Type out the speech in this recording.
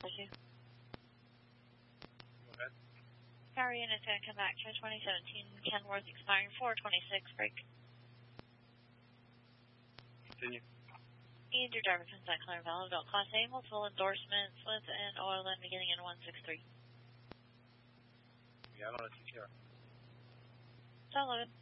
2. Go ahead. Power unit's going to come back to 2017 Kenworth expiring 426 break. Continue. And your driver consent clear valid, belt class A, multiple endorsements with an oil in beginning in 163. Yeah, I don't know if you care. Solid.